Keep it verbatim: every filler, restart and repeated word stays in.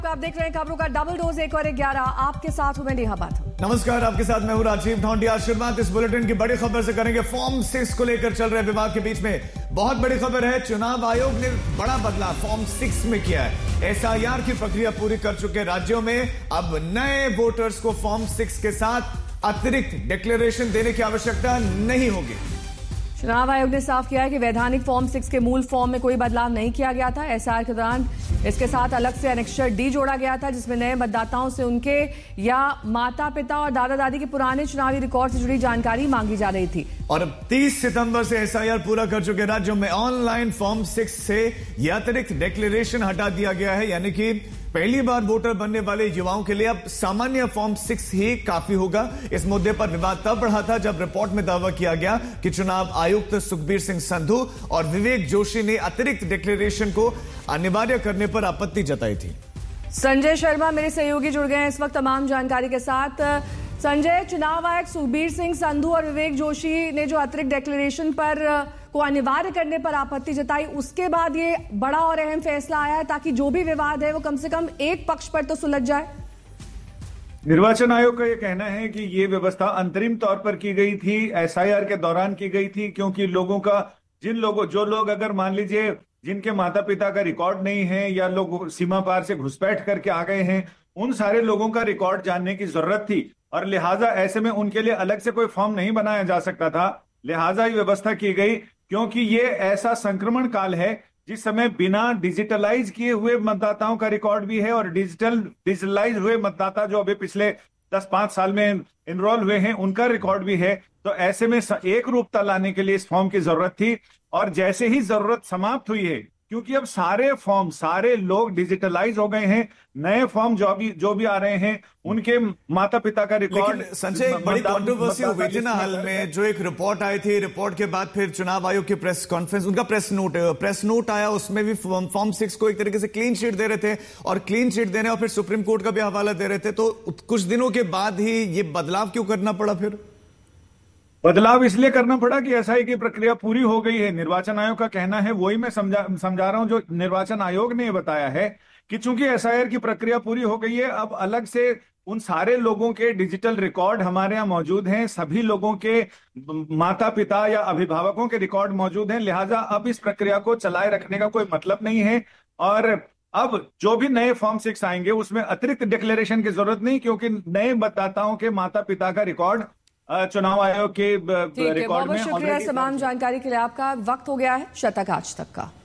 आप देख रहे हैं खबरों का डबल डोज एक और ग्यारह। आपके साथ हूं मैं नेहा बाथम। नमस्कार, आपके साथ मैं हूं राजीव ढोंडिया। शुरुआत इस बुलेटिन की बड़ी खबर से करेंगे। फॉर्म सिक्स को लेकर चल रहे विवाद के बीच में बहुत बड़ी खबर है। चुनाव आयोग ने बड़ा बदलाव फॉर्म सिक्स में किया है। एसआईआर की प्रक्रिया पूरी कर चुके राज्यों में अब नए वोटर्स को फॉर्म सिक्स के साथ अतिरिक्त डिक्लेरेशन देने की आवश्यकता नहीं होगी। चुनाव आयोग ने साफ किया है कि वैधानिक फॉर्म सिक्स के मूल फॉर्म में कोई बदलाव नहीं किया गया था। एसआईआर के दौरान इसके साथ अलग से एनेक्सर डी जोड़ा गया था, जिसमें नए मतदाताओं से उनके या माता पिता और दादा दादी के पुराने चुनावी रिकॉर्ड से जुड़ी जानकारी मांगी जा रही थी। और अब तीस सितंबर से एसआईआर पूरा कर चुके राज्यों में ऑनलाइन फॉर्म सिक्स से यह अतिरिक्त डिक्लेरेशन हटा दिया गया है, यानी कि पहली बार वोटर बनने वाले युवाओं के लिए अब सामान्य फॉर्म सिक्स ही काफी होगा। इस मुद्दे पर विवाद तब बढ़ा था जब रिपोर्ट में दावा किया गया कि चुनाव आयुक्त सुखबीर सिंह संधू और विवेक जोशी ने अतिरिक्त डिक्लेरेशन को अनिवार्य करने पर आपत्ति जताई थी। संजय शर्मा मेरे सहयोगी जुड़ गए हैं इस वक्त तमाम जानकारी के साथ। संजय, चुनाव आयुक्त सुखबीर सिंह संधू और विवेक जोशी ने जो अतिरिक्त डिक्लेरेशन पर को अनिवार्य करने पर आपत्ति जताई, उसके बाद ये बड़ा और अहम फैसला आया है ताकि जो भी विवाद है वो कम से कम एक पक्ष पर तो सुलझ जाए। निर्वाचन आयोग का यह कहना है कि ये व्यवस्था अंतरिम तौर पर की गई थी, एसआईआर के दौरान की गई थी, क्योंकि लोगों का जिन लोगों जो लोग अगर मान लीजिए जिनके माता पिता का रिकॉर्ड नहीं है या लोग सीमा पार से घुसपैठ करके आ गए हैं, उन सारे लोगों का रिकॉर्ड जानने की जरूरत थी और लिहाजा ऐसे में उनके लिए अलग से कोई फॉर्म नहीं बनाया जा सकता था। लिहाजा ये व्यवस्था की गई क्योंकि ये ऐसा संक्रमण काल है जिस समय बिना डिजिटलाइज किए हुए मतदाताओं का रिकॉर्ड भी है और डिजिटल डिजिटलाइज हुए मतदाता जो अभी पिछले दस पांच साल में इनरोल हुए हैं उनका रिकॉर्ड भी है। तो ऐसे में एक रूपता लाने के लिए इस फॉर्म की जरूरत थी और जैसे ही जरूरत समाप्त हुई है, क्योंकि अब सारे फॉर्म सारे लोग डिजिटलाइज हो गए हैं, नए फॉर्म जो भी जो भी आ रहे हैं उनके माता पिता का रिकॉर्ड। संजय, बड़ी कंट्रोवर्सी हुई थी ना हाल में, जो एक रिपोर्ट आई थी, रिपोर्ट के बाद फिर चुनाव आयोग की प्रेस कॉन्फ्रेंस, उनका प्रेस नोट प्रेस नोट आया, उसमें भी फॉर्म सिक्स को एक तरीके से क्लीन शीट दे रहे थे और क्लीन शीट देने और फिर सुप्रीम कोर्ट का भी हवाला दे रहे थे। तो कुछ दिनों के बाद ही ये बदलाव क्यों करना पड़ा? फिर बदलाव इसलिए करना पड़ा कि एसआई की प्रक्रिया पूरी हो गई है। निर्वाचन आयोग का कहना है, वही मैं समझा समझा रहा हूं, जो निर्वाचन आयोग ने बताया है कि चूंकि एसआईआर की प्रक्रिया पूरी हो गई है, अब अलग से उन सारे लोगों के डिजिटल रिकॉर्ड हमारे यहाँ मौजूद हैं, सभी लोगों के माता पिता या अभिभावकों के रिकॉर्ड मौजूद हैं। लिहाजा अब इस प्रक्रिया को चलाए रखने का कोई मतलब नहीं है और अब जो भी नए फॉर्म सिक्स आएंगे उसमें अतिरिक्त डिक्लेरेशन की जरूरत नहीं, क्योंकि नए मतदाताओं के माता पिता का रिकॉर्ड चुनाव आयोग के रिकॉर्ड में। शुक्रिया तमाम जानकारी के लिए आपका। वक्त हो गया है शतक आज तक का।